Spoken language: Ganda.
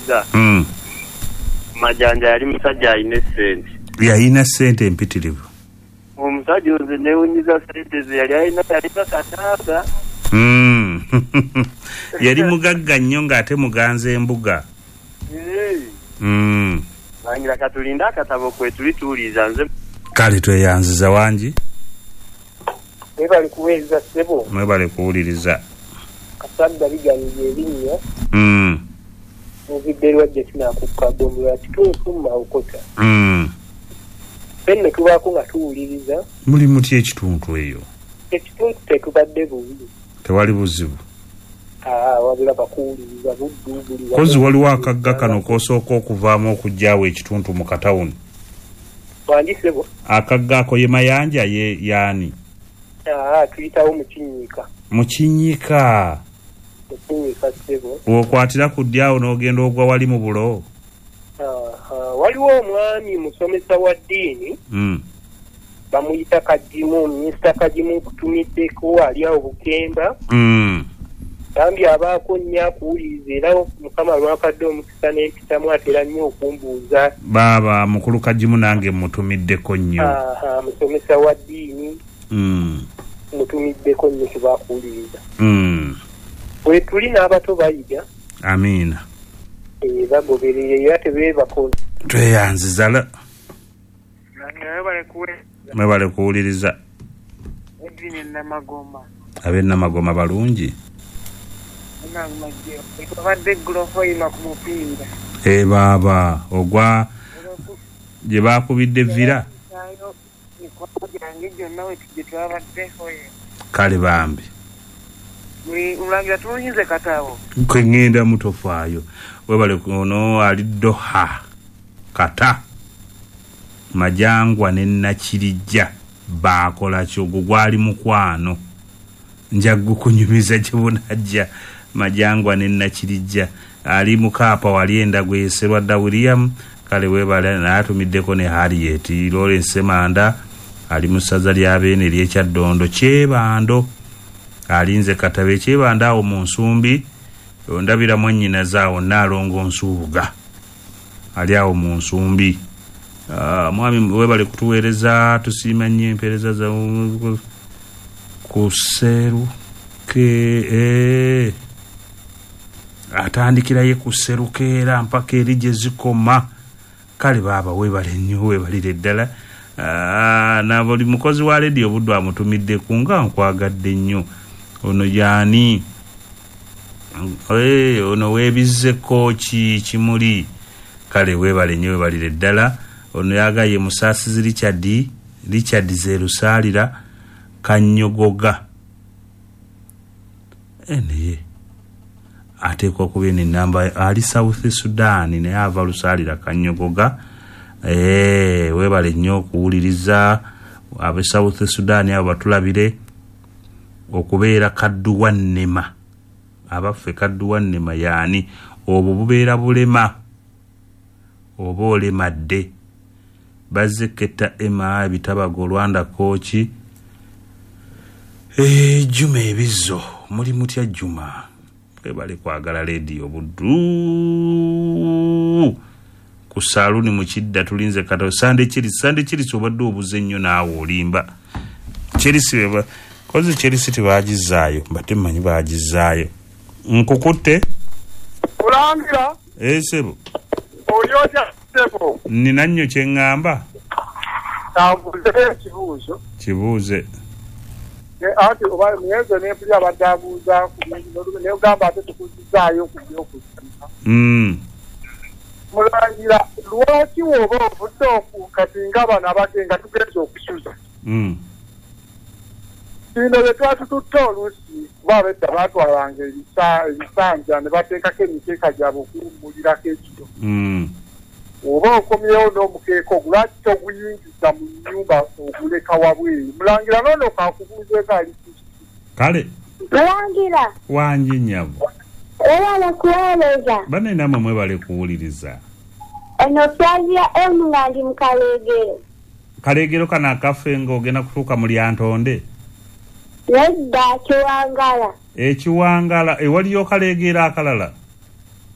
Majanja yali musajja alina sente. Yalina sente empitirivu. Omusajja oze newunyiza sente ze yali alina kataaga. Yali mugagga nnyo ng'ate muganza embuga. Langira katulinda akatabo kwe tulituuliza nze. Kale tweyanziza wangi. Mwebale kuweereza ssebo. Mwebale kuwuliriza. Kasagga biganyiza erinnya. Muvudde lwajja kinakukka ddombo lwa kituufu mawokota. Fenne tubaako nga tuwuliriza. Muli mutya ekituntu eyo? Ekituntu tekubadde bubi. Tewali buzibu. Wabula bakuwuliriza buddu buli. Kozi waliwo akagga kano kosooka okuvaamu okujjaawo ekituntu mu katawuni. Wandisebo. Akagga ako ye mayanja ye yaani? Tuyitawo mukinyiika. Mukinyiika Sebo. Okwatira ku ddyawo n'ogenda ogwa wali mu bulo. Waliwo omwami musomesa wa ddiini. Bamuyita Kajimu, minisita Kajimu kutumiddeko ali awo Bukemba. Kambi abaako nnyo akuwuliriza era Mukama lwakadde omukisa n'empitamu atera nnyo okumbuuza. Baaba mukulu Kajimu nange mutumiddeko nnyo. Musomesa wa ddiini. Mutumiddeko nnyo kubakuwuliriza. Bwe tuli n'abato bayiga. Amiina. Bagoberere era tebeebakola. Tweyanziza la. Mwebale kuwuliriza. Ab'e Namagoma balungi. Baaba ogwa gye baakubidde vira. Kale bambi. Ulangira tulunyize katawo. Kwe ngenda mutofaayo. Webale kuno ali Doha. Kata. Majangwa ne Nakirijja baakola kyogo gwali mukwano. Njaggu kunyumiza gye bunajja. Majangwa ne Nakirijja ali mukapa wali endagwe Yeserwadda William. Kale webale n'atumiddeko ne Harriet Lawrence Semanda ali musaza lya Beene ly'Ekyaddondo Kyebando. Alinze Katabe Kyebanda awo mu Nsumbi. Ondabira mwennyina zaawo Naalongo Nsuubuga ali awo mu Nsumbi. Mwami webale kutuweereza tusiima nnyo empeereza za kuseruke atandikirayo kuserukeera mpaka eri gye zikoma. Kale baaba webale nnyo webalire ddala. Na buli mukozi wa radio buddu amutumidde ku nga nkwagadde nnyo. Ono yaani ono weebizzeko kimuli. Kale webale nnyo webalire ddala. Ono yagaye Musaasizi Richard Zerusalira Kanyogoga. Naye ateekwa kuba n'ennamba ali South Sudan naye ava Lusalira Kanyogoga. Webale nnyo okuwuliriza ab'e South Sudan abo batulabire okubeera kadduwa nnema. Abaffe kadduwa nnema yaani obwo bubeera bulema oba olemadde. Bazeketa Emma Bitabago Rwanda Kochi. Juma Ebizo muli mutya Juma. Webale kwagala radio buddu. Ku saluni mu Kidda tulinze kata Sunday chiri obadde obuze nnyo naawe olimba. Chelsea beba kozi Chelsea tebagizaayo mbate mmanyi bagizaayo. Nkukutte Kulangira sebo oyota sebo nina nnyo kye ŋŋamba. Kibuuze ati oba mweze n'empulira abaddabuuza ne ugamba ate tukuzizaayo ku by'okuzima. Mulangira lwaki woba ovudde kati nga bano abagenga tugenza okusuza. Kino bye twatututte oluusi kuba abedda baatwalanga ebisanja ne bateekako emiteeka gyabwe okuwummulirako ekiro. Oba okomyewo n'omukeeka lwaki toguyingiza mu nnyumba oguleka wabweru. Mulangira noono kakubuuzeeko ali kiki. Kale Mulangira wangi nnyabo era kuweereza bane namwe mwebale kuwuliriza. Eno Flavia Ngandi mu Kaleegero kana akafe ng'ogenda kutuuka mu Lyantonde. Nedda Kiwangala. Ekiwangala ewaliyo Kaleegero akalala.